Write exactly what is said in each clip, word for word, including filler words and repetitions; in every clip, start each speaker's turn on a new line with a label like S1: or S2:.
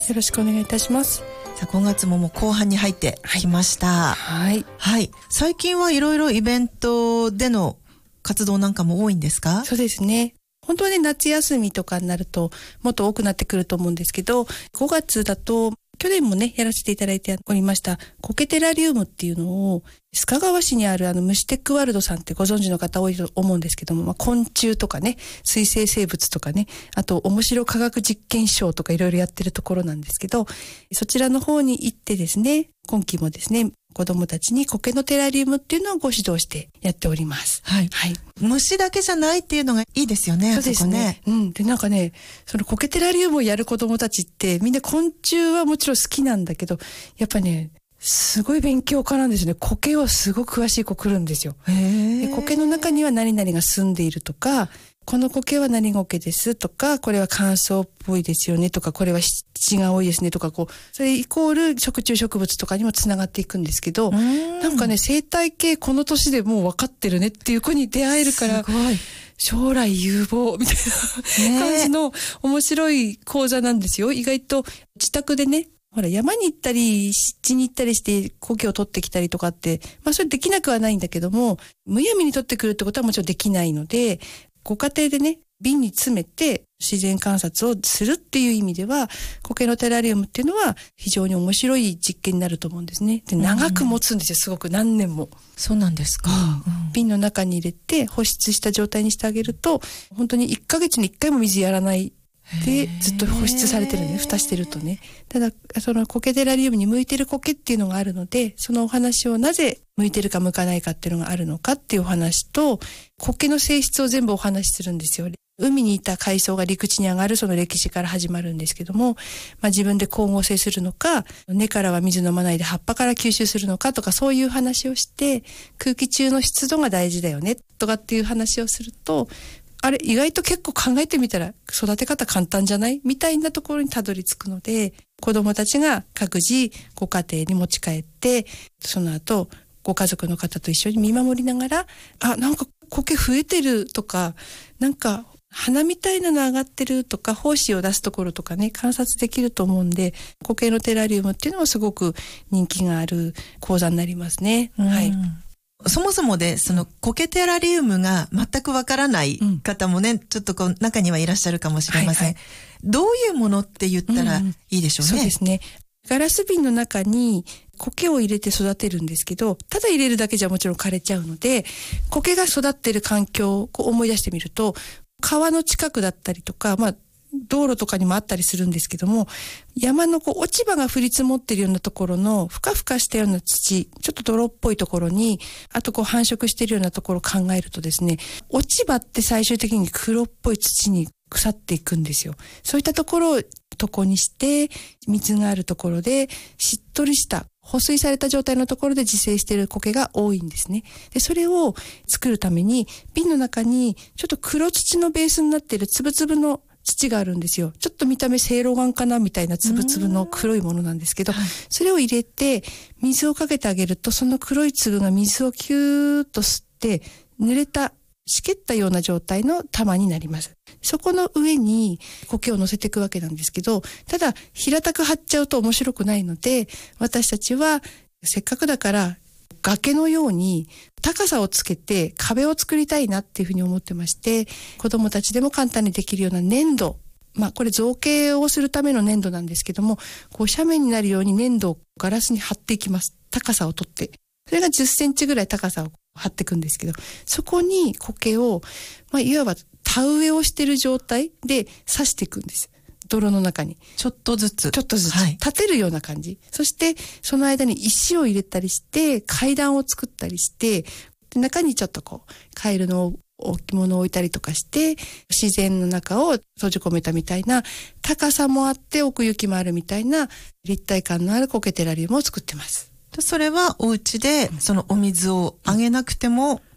S1: よろしくお願いいたします。
S2: さあごがつももう後半に入ってきました。
S1: はい。
S2: はい。最近はいろいろイベントでの活動なんかも多いんですか？
S1: そうですね。本当はね、夏休みとかになるともっと多くなってくると思うんですけど、ごがつだと去年もねやらせていただいておりました苔テラリウムっていうのを須賀川市にあるあの虫テックワールドさんってご存知の方多いと思うんですけども、まあ、昆虫とかね水生生物とかね、あと面白科学実験ショーとかいろいろやってるところなんですけど、そちらの方に行ってですね、今期もですね子どもたちに苔のテラリウムっていうのをご指導してやっております。
S2: はい、はい、虫だけじゃないっていうのがいいですよね。
S1: そうですね。
S2: そこね。
S1: うん。でなんかね、その苔テラリウムをやる子どもたちってみんな昆虫はもちろん好きなんだけど、やっぱねすごい勉強家なんですね。苔をすごく詳しい子来るんですよ。
S2: へ
S1: で苔の中には何々が住んでいるとか、この苔は何苔ですとか、これは乾燥っぽいですよねとか、これは湿地が多いですねとか、こうそれイコール食虫植物とかにもつながっていくんですけど、んなんかね生態系この年でもう分かってるねっていう子に出会えるから、
S2: すごい
S1: 将来有望みたいな感じの面白い講座なんですよ。意外と自宅でね、ほら山に行ったり湿地に行ったりして苔を取ってきたりとかって、まあそれできなくはないんだけども、むやみに取ってくるってことはもちろんできないので、ご家庭でね瓶に詰めて自然観察をするっていう意味では苔のテラリウムっていうのは非常に面白い実験になると思うんですね。で長く持つんですよ、すごく何年も。
S2: そうなんですか、
S1: うん、瓶の中に入れて保湿した状態にしてあげると、本当にいっかげつにいっかいも水やらないでずっと保湿されてるね、蓋してるとね。ただその苔テラリウムに向いてる苔っていうのがあるので、そのお話をなぜ向いてるか向かないかっていうのがあるのかっていうお話と、苔の性質を全部お話しするんですよ。海にいた海藻が陸地に上がるその歴史から始まるんですけども、まあ、自分で光合成するのか、根からは水飲まないで葉っぱから吸収するのかとか、そういう話をして、空気中の湿度が大事だよねとかっていう話をすると、あれ意外と結構考えてみたら育て方簡単じゃないみたいなところにたどり着くので、子どもたちが各自ご家庭に持ち帰って、その後ご家族の方と一緒に見守りながら、あ、なんか苔増えてるとか、なんか花みたいなの上がってるとか、胞子を出すところとかね観察できると思うんで、苔のテラリウムっていうのはすごく人気がある講座になりますね。はい。
S2: そもそもでその苔テラリウムが全くわからない方もね、うん、ちょっとこう中にはいらっしゃるかもしれません、はいはい、どういうものって言ったらいいでしょうね、
S1: うん、そうですね。ガラス瓶の中に苔を入れて育てるんですけど、ただ入れるだけじゃもちろん枯れちゃうので、苔が育っている環境をこう思い出してみると、川の近くだったりとか、まあ道路とかにもあったりするんですけども、山のこう落ち葉が降り積もっているようなところのふかふかしたような土、ちょっと泥っぽいところに、あとこう繁殖しているようなところを考えるとですね、落ち葉って最終的に黒っぽい土に腐っていくんですよ。そういったところを床にして、水があるところでしっとりした保水された状態のところで自生している苔が多いんですね。で、それを作るために瓶の中にちょっと黒土のベースになっているつぶつぶの土があるんですよ。ちょっと見た目せいろがんかなみたいなつぶつぶの黒いものなんですけど、それを入れて水をかけてあげると、その黒い粒が水をキューッと吸って濡れたしけったような状態の玉になります。そこの上に苔を乗せていくわけなんですけど、ただ平たく張っちゃうと面白くないので、私たちはせっかくだから崖のように高さをつけて壁を作りたいなっていうふうに思ってまして、子どもたちでも簡単にできるような粘土、まあこれ造形をするための粘土なんですけども、こう斜面になるように粘土をガラスに貼っていきます。高さをとって、それがじゅっセンチぐらい高さを貼っていくんですけど、そこに苔を、まあ、いわば田植えをしている状態で刺していくんです。泥の中に
S2: ちょっとずつ
S1: ちょっとずつ、はい、立てるような感じ。そしてその間に石を入れたりして階段を作ったりして、中にちょっとこうカエルの置物を置いたりとかして自然の中を閉じ込めたみたいな、高さもあって奥行きもあるみたいな立体感のある苔テラリウムを作ってます。
S2: それはお家でそのお水をあげなくても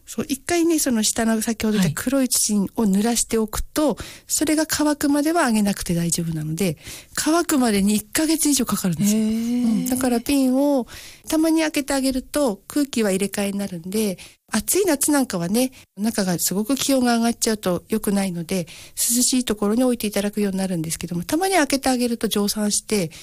S1: そう一回ねその下の先ほど言った黒い土を濡らしておくと、はい、それが乾くまではあげなくて大丈夫なので、乾くまでにいっかげつ以上かかるんですよ、うん、だから瓶をたまに開けてあげると空気は入れ替えになるんで、暑い夏なんかはね中がすごく気温が上がっちゃうと良くないので涼しいところに置いていただくようになるんですけども、たまに開けてあげると蒸散して